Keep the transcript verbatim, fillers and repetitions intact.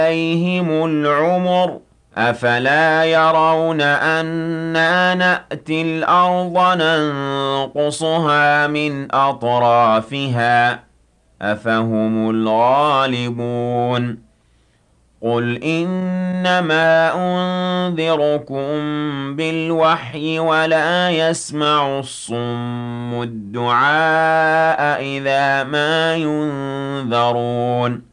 إليهم العمر أفلا يرون أنا نأتي الأرض ننقصها من أطرافها أفهم الغالبون قل إنما أنذركم بالوحي ولا يسمع الصم الدعاء إذا ما ينذرون